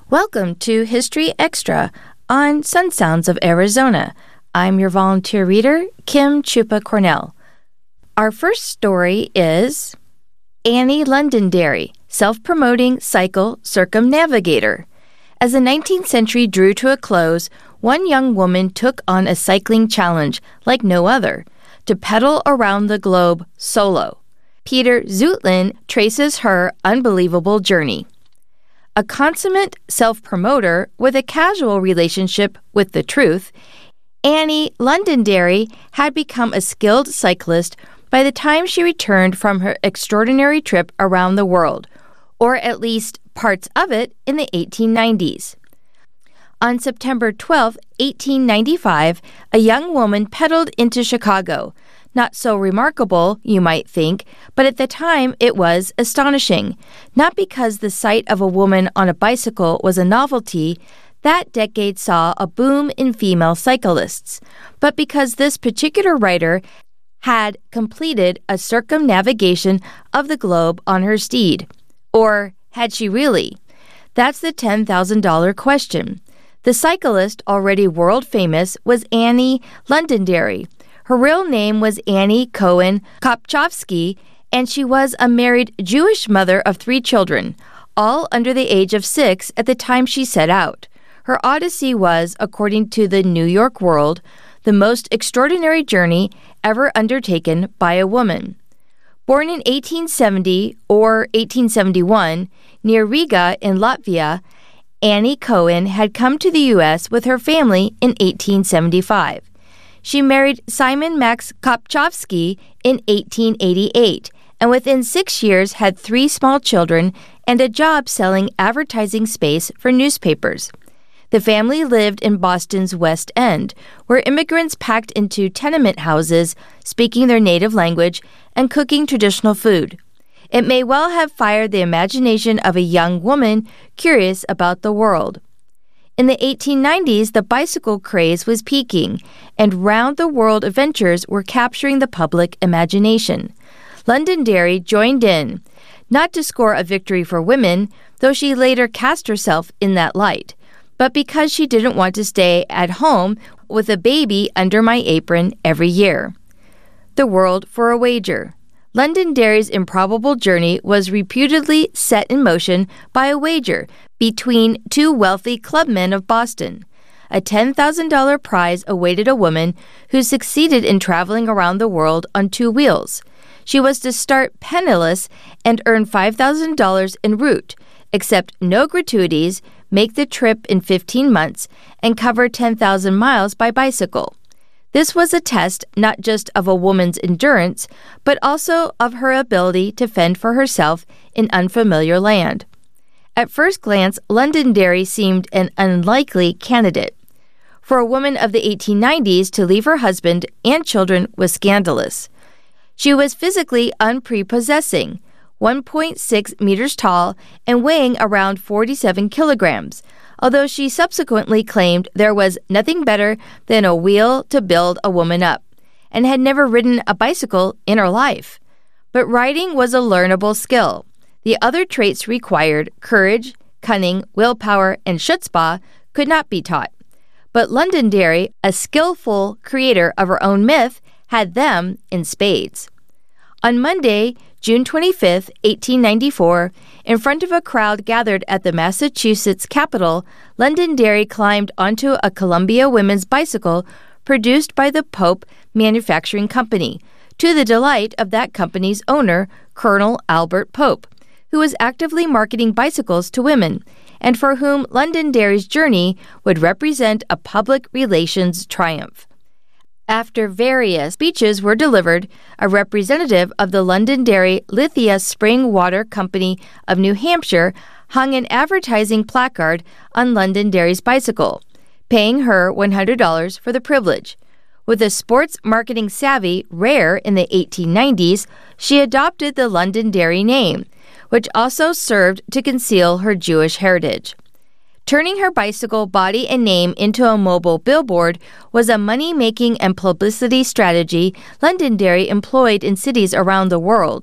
Welcome to History Extra on Sun Sounds of Arizona. I'm your volunteer reader, Kim Chupa Cornell. Our first story is Annie Londonderry, self-promoting cycle circumnavigator. As the 19th century drew to a close, one young woman took on a cycling challenge like no other, to pedal around the globe solo. Peter Zutlin traces her unbelievable journey. A consummate self-promoter with a casual relationship with the truth, Annie Londonderry had become a skilled cyclist by the time she returned from her extraordinary trip around the world, or at least parts of it, in the 1890s. On September 12, 1895, a young woman pedaled into Chicago. Not so remarkable, you might think, but at the time it was astonishing. Not because the sight of a woman on a bicycle was a novelty, that decade saw a boom in female cyclists, but because this particular writer had completed a circumnavigation of the globe on her steed. Or had she really? That's the $10,000 question. The cyclist, already world famous, was Annie Londonderry. Her real name was Annie Cohen Kopchovsky, and she was a married Jewish mother of 3 children, all under the age of 6 at the time she set out. Her odyssey was, according to the New York World, the most extraordinary journey ever undertaken by a woman. Born in 1870 or 1871 near Riga in Latvia, Annie Cohen had come to the U.S. with her family in 1875. She married Simon Max Kopchovsky in 1888, and within 6 years had 3 small children and a job selling advertising space for newspapers. The family lived in Boston's West End, where immigrants packed into tenement houses, speaking their native language and cooking traditional food. It may well have fired the imagination of a young woman curious about the world. In the 1890s, the bicycle craze was peaking, and round-the-world adventures were capturing the public imagination. Londonderry joined in, not to score a victory for women, though she later cast herself in that light, but because she didn't want to stay at home with a baby under my apron every year. The world for a wager. Londonderry's improbable journey was reputedly set in motion by a wager between 2 wealthy clubmen of Boston. A $10,000 prize awaited a woman who succeeded in traveling around the world on 2 wheels. She was to start penniless and earn $5,000 en route, accept no gratuities, make the trip in 15 months, and cover 10,000 miles by bicycle. This was a test not just of a woman's endurance, but also of her ability to fend for herself in unfamiliar land. At first glance, Londonderry seemed an unlikely candidate. For a woman of the 1890s to leave her husband and children was scandalous. She was physically unprepossessing, 1.6 meters tall and weighing around 47 kilograms, although she subsequently claimed there was nothing better than a wheel to build a woman up, and had never ridden a bicycle in her life. But riding was a learnable skill. The other traits required, courage, cunning, willpower, and chutzpah, could not be taught. But Londonderry, a skillful creator of her own myth, had them in spades. On Monday, June 25, 1894, in front of a crowd gathered at the Massachusetts Capitol, Londonderry climbed onto a Columbia women's bicycle produced by the Pope Manufacturing Company, to the delight of that company's owner, Colonel Albert Pope, who was actively marketing bicycles to women, and for whom Londonderry's journey would represent a public relations triumph. After various speeches were delivered, a representative of the Londonderry Lithia Spring Water Company of New Hampshire hung an advertising placard on Londonderry's bicycle, paying her $100 for the privilege. With a sports marketing savvy rare in the 1890s, she adopted the Londonderry name, which also served to conceal her Jewish heritage. Turning her bicycle body and name into a mobile billboard was a money-making and publicity strategy Londonderry employed in cities around the world.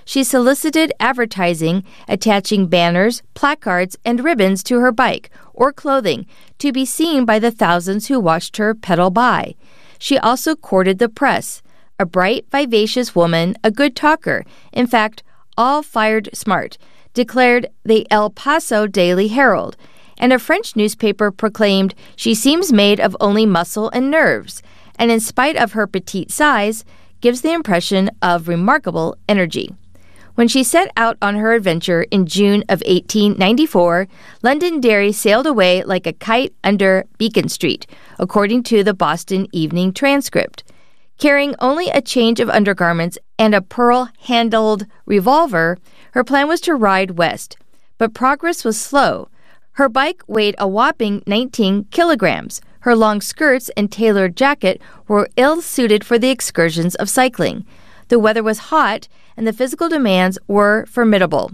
she solicited advertising, attaching banners, placards, and ribbons to her bike or clothing to be seen by the thousands who watched her pedal by. She also courted the press, a bright, vivacious woman, a good talker, in fact, all fired smart, declared the El Paso Daily Herald, and a French newspaper proclaimed she seems made of only muscle and nerves, and in spite of her petite size, gives the impression of remarkable energy. When she set out on her adventure in June of 1894, Londonderry sailed away like a kite under Beacon Street, according to the Boston Evening Transcript. Carrying only a change of undergarments and a pearl-handled revolver, her plan was to ride west. But progress was slow. Her bike weighed a whopping 19 kilograms. Her long skirts and tailored jacket were ill-suited for the excursions of cycling. The weather was hot, and the physical demands were formidable.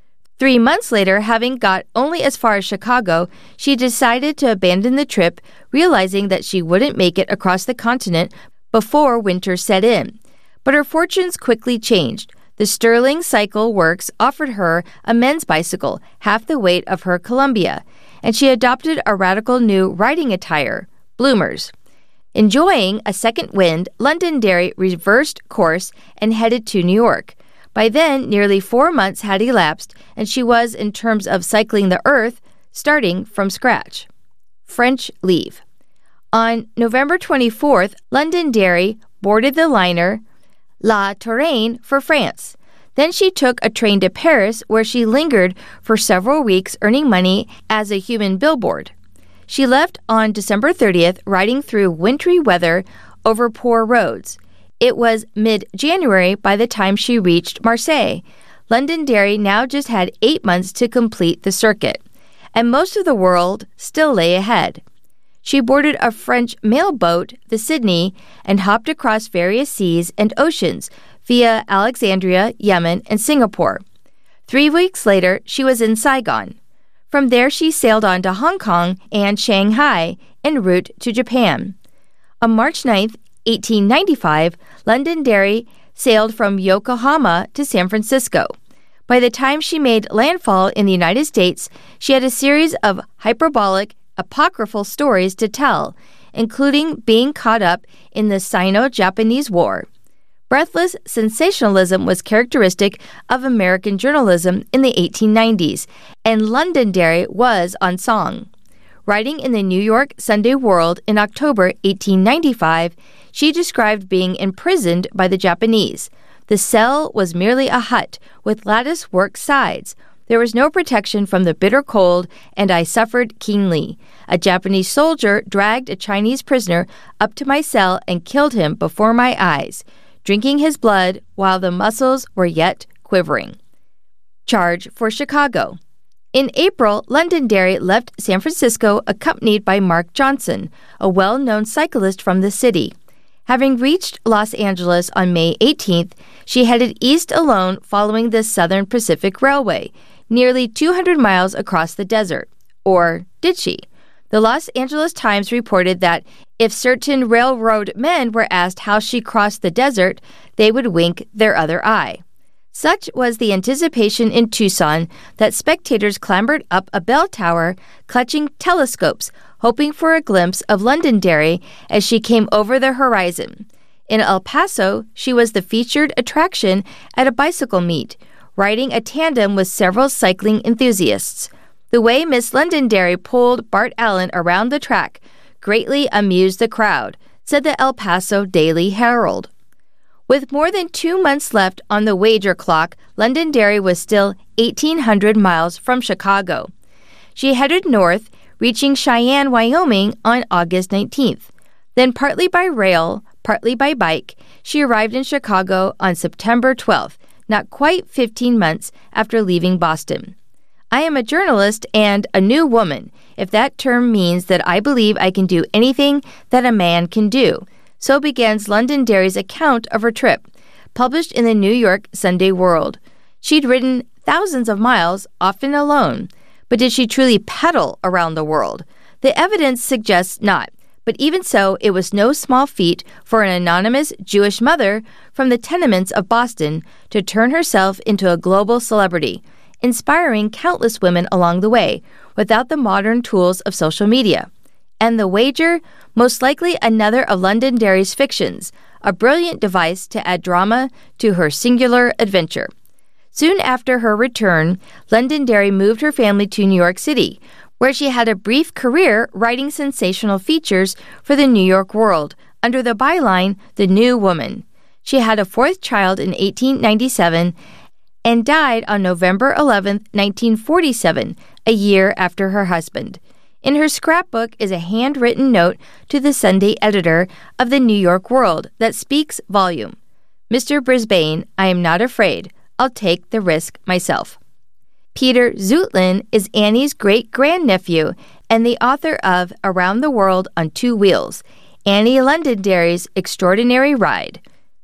3 months later, having got only as far as Chicago, she decided to abandon the trip, realizing that she wouldn't make it across the continent before winter set in. But her fortunes quickly changed. The Sterling Cycle Works offered her a men's bicycle, half the weight of her Columbia, and she adopted a radical new riding attire, bloomers. Enjoying a second wind, Londonderry reversed course and headed to New York. By then, nearly 4 months had elapsed, and she was, in terms of cycling the earth, starting from scratch. French leave. On November 24th, Londonderry boarded the liner La Touraine for France. Then she took a train to Paris, where she lingered for several weeks earning money as a human billboard. She left on December 30th, riding through wintry weather over poor roads. It was mid-January by the time she reached Marseille. Londonderry now just had 8 months to complete the circuit, and most of the world still lay ahead. She boarded a French mail boat, the Sydney, and hopped across various seas and oceans via Alexandria, Yemen, and Singapore. 3 weeks later, she was in Saigon. From there, she sailed on to Hong Kong and Shanghai en route to Japan. On March 9, 1895, Londonderry sailed from Yokohama to San Francisco. By the time she made landfall in the United States, she had a series of hyperbolic, apocryphal stories to tell, including being caught up in the Sino-Japanese War. Breathless sensationalism was characteristic of American journalism in the 1890s, and Londonderry was on song. Writing in the New York Sunday World in October 1895, she described being imprisoned by the Japanese. The cell was merely a hut with lattice-work sides. There was no protection from the bitter cold, and I suffered keenly. A Japanese soldier dragged a Chinese prisoner up to my cell and killed him before my eyes, drinking his blood while the muscles were yet quivering. Charge for Chicago. In April, Londonderry left San Francisco accompanied by Mark Johnson, a well-known cyclist from the city. Having reached Los Angeles on May 18th, she headed east alone following the Southern Pacific Railway, nearly 200 miles across the desert. Or did she? The Los Angeles Times reported that if certain railroad men were asked how she crossed the desert, they would wink their other eye. Such was the anticipation in Tucson that spectators clambered up a bell tower, clutching telescopes, hoping for a glimpse of Londonderry as she came over the horizon. In El Paso, she was the featured attraction at a bicycle meet, riding a tandem with several cycling enthusiasts. The way Miss Londonderry pulled Bart Allen around the track greatly amused the crowd, said the El Paso Daily Herald. With more than 2 months left on the wager clock, Londonderry was still 1,800 miles from Chicago. She headed north, reaching Cheyenne, Wyoming on August 19th. Then partly by rail, partly by bike, she arrived in Chicago on September 12th, not quite 15 months after leaving Boston. I am a journalist and a new woman, if that term means that I believe I can do anything that a man can do. So begins Londonderry's account of her trip, published in the New York Sunday World. She'd ridden thousands of miles, often alone. But did she truly pedal around the world? The evidence suggests not. But even so, it was no small feat for an anonymous Jewish mother from the tenements of Boston to turn herself into a global celebrity, inspiring countless women along the way without the modern tools of social media. And the wager, most likely another of Londonderry's fictions, a brilliant device to add drama to her singular adventure. Soon after her return, Londonderry moved her family to New York City, where she had a brief career writing sensational features for the New York World under the byline The New Woman. She had a fourth child in 1897 and died on November 11, 1947, a year after her husband. In her scrapbook is a handwritten note to the Sunday editor of the New York World that speaks volume. "Mr. Brisbane, I am not afraid. I'll take the risk myself." Peter Zutlin is Annie's great-grandnephew and the author of Around the World on Two Wheels, Annie Londonderry's Extraordinary Ride.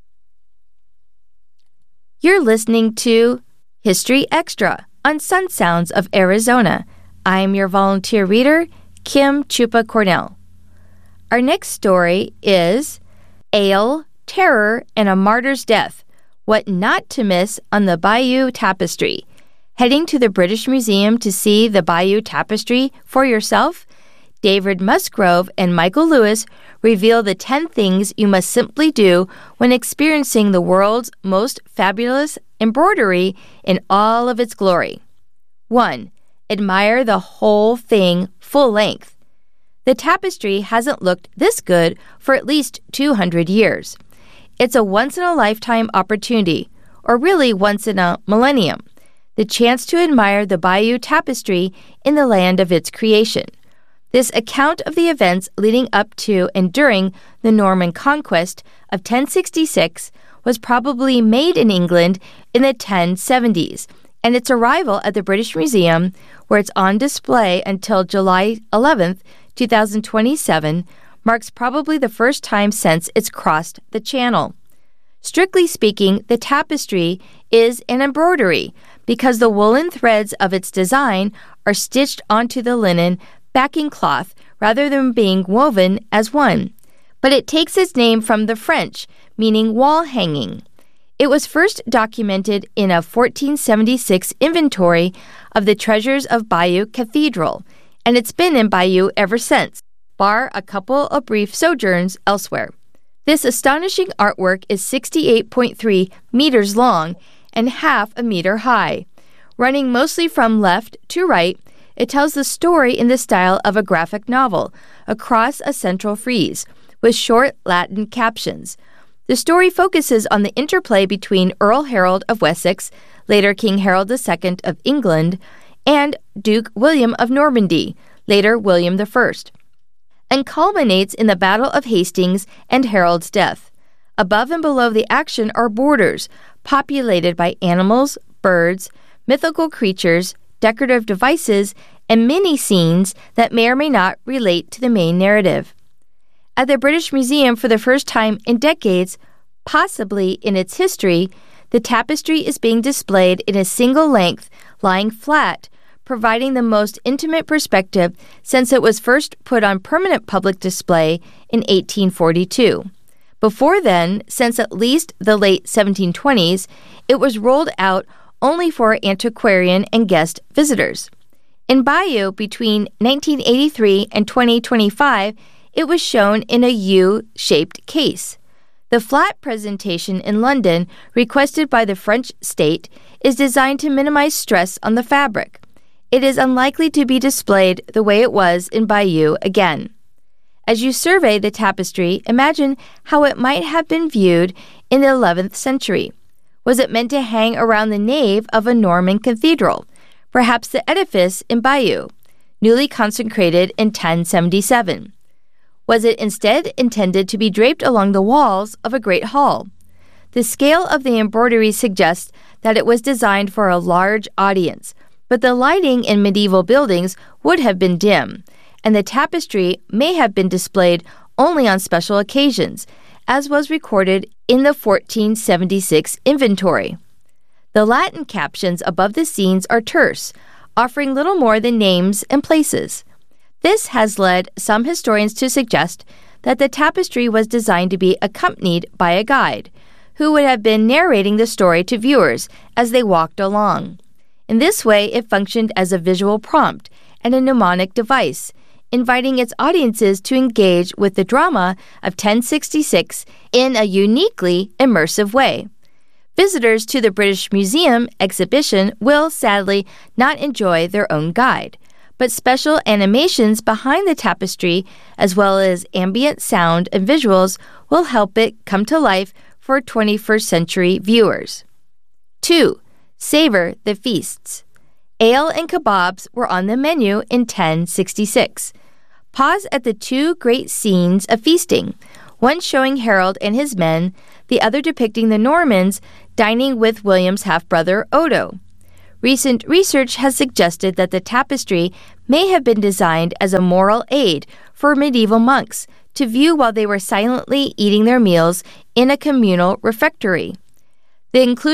You're listening to History Extra on Sun Sounds of Arizona. I'm your volunteer reader, Kim Chupa Cornell. Our next story is Ale, Terror, and a Martyr's Death, What Not to Miss on the Bayeux Tapestry. Heading to the British Museum to see the Bayeux Tapestry for yourself? David Musgrove and Michael Lewis reveal the 10 things you must simply do when experiencing the world's most fabulous embroidery in all of its glory. 1. Admire the whole thing full length. The tapestry hasn't looked this good for at least 200 years. It's a once-in-a-lifetime opportunity, or really once in a millennium, the chance to admire the Bayeux Tapestry in the land of its creation. This account of the events leading up to and during the Norman conquest of 1066 was probably made in England in the 1070s, and its arrival at the British Museum, where it's on display until July 11, 2027, marks probably the first time since it's crossed the Channel. Strictly speaking, the tapestry is an embroidery because the woolen threads of its design are stitched onto the linen backing cloth rather than being woven as one. But it takes its name from the French, meaning wall hanging. It was first documented in a 1476 inventory of the treasures of Bayeux Cathedral, and it's been in Bayeux ever since, bar a couple of brief sojourns elsewhere. This astonishing artwork is 68.3 meters long and half a meter high. Running mostly from left to right, it tells the story in the style of a graphic novel across a central frieze, with short Latin captions. The story focuses on the interplay between Earl Harold of Wessex, later King Harold II of England, and Duke William of Normandy, later William I, and culminates in the Battle of Hastings and Harold's death. Above and below the action are borders, populated by animals, birds, mythical creatures, decorative devices, and mini-scenes that may or may not relate to the main narrative. At the British Museum, for the first time in decades, possibly in its history, the tapestry is being displayed in a single length, lying flat, providing the most intimate perspective since it was first put on permanent public display in 1842. Before then, since at least the late 1720s, it was rolled out only for antiquarian and guest visitors. In Bayeux, between 1983 and 2025, it was shown in a U-shaped case. The flat presentation in London, requested by the French state, is designed to minimize stress on the fabric. It is unlikely to be displayed the way it was in Bayeux again. As you survey the tapestry, imagine how it might have been viewed in the 11th century. Was it meant to hang around the nave of a Norman cathedral, perhaps the edifice in Bayeux, newly consecrated in 1077? Was it instead intended to be draped along the walls of a great hall? The scale of the embroidery suggests that it was designed for a large audience, but the lighting in medieval buildings would have been dim, and the tapestry may have been displayed only on special occasions, as was recorded in the 1476 inventory. The Latin captions above the scenes are terse, offering little more than names and places. This has led some historians to suggest that the tapestry was designed to be accompanied by a guide, who would have been narrating the story to viewers as they walked along. In this way, it functioned as a visual prompt and a mnemonic device, inviting its audiences to engage with the drama of 1066 in a uniquely immersive way. Visitors to the British Museum exhibition will sadly not enjoy their own guide, but special animations behind the tapestry, as well as ambient sound and visuals, will help it come to life for 21st century viewers. 2. Savor the feasts. Ale and kebabs were on the menu in 1066. Pause at the two great scenes of feasting, one showing Harold and his men, the other depicting the Normans dining with William's half-brother Odo. Recent research has suggested that the tapestry may have been designed as a moral aid for medieval monks to view while they were silently eating their meals in a communal refectory. The inclusion